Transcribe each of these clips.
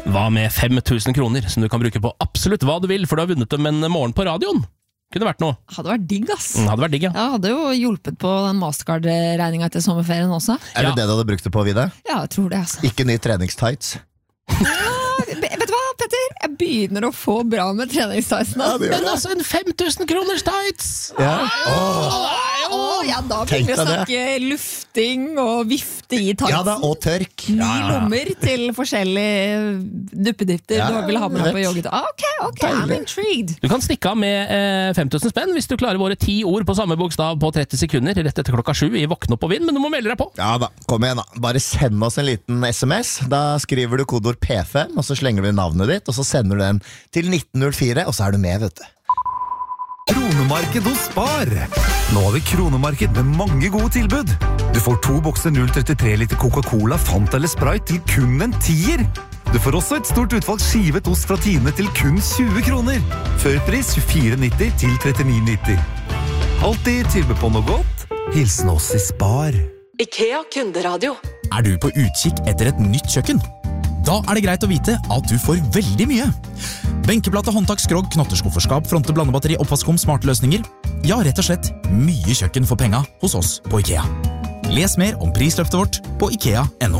Hva med 5 000 kroner, som du kan bruke på absolutt hva du vil, for du har vunnet dem en morgen på radioen? Kunne vært noe. Hadde vært digg, ass. Hadde vært digg, ja. Ja, hadde jo hjulpet på den Mastercard-regninga til sommerferien også. Er det det du hadde brukt det på, Vida? Ja, jeg tror det, altså. Ikke ny treningstights. Vet du hva, Petter? Jeg begynner å få bra med treningstightsene. Men altså, en 5 000 kroners tights! Ja. Ja, da begynner vi å snakke lufting og vifte i tightsen. Ja da, og tørk. 9 lommer til forskjellige duppedifter du vil ha med deg på jogget. Ok, I'm intrigued. Du kan stikke av med 5 000 spenn hvis du klarer våre 10 ord på samme bokstav på 30 sekunder rett etter 7 i Våkne opp og vinn, men du må melde deg på. Ja da, kom igjen da. Bare send oss en liten SMS. Da skriver du kodord P5, og så slenger du navnet ditt, og så sender du den til 1904, og så er du med, vet du. Kronemarked hos Spar. Nå har vi kronemarked med mange gode tilbud. Du får 2 bokser 0,33 liter Coca-Cola, Fanta eller Sprite til kun en 10er. Du får også et stort utvalg skivet ost fra Tine til kun 20 kroner. Førpris 24,90 til 39,90. Alltid tilbud på noe godt. Hilsen oss i Spar. IKEA kunderadio. Er du på utkikk etter et nytt kjøkken? Da er det greit å vite at du får veldig mye. Benkeplate, håndtak, skrog, knotterskufferskap, fronte, blandebatteri, oppvaskom, smarte løsninger. Ja, rett og slett mye kjøkken for penga hos oss på IKEA. Les mer om prisløftet vårt på IKEA.no.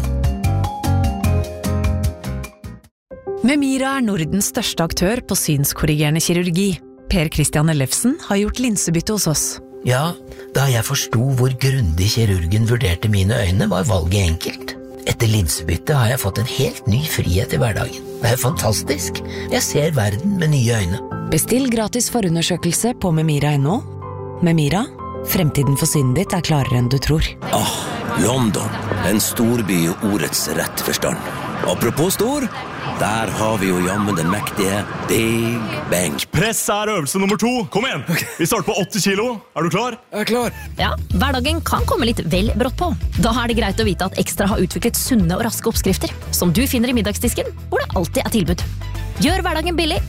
Memira er Nordens største aktør på synskorrigerende kirurgi. Per Christian Ellefsen har gjort linsebytte hos oss. Ja, da jeg forstod hvor grundig kirurgen vurderte mine øyne, var valget enkelt. Etter linsebytte har jeg fått en helt ny frihet i hverdagen. Det er fantastisk. Jeg ser verden med nye øyne. Bestill gratis forundersøkelse på memira.no. Memira, fremtiden for synet ditt er klarere enn du tror. London, en storby i ordets rette forstand. Apropos stor, der har vi jo jammen den mektige Big Bang. Press er øvelse nummer 2. Kom igjen! Vi starter på 80 kilo. Er du klar? Jeg er klar. Ja, hverdagen kan komme litt vel brått på. Da er det greit å vite at Ekstra har utviklet sunne og raske oppskrifter, som du finner i middagsdisken, hvor det alltid er tilbud. Gjør hverdagen billig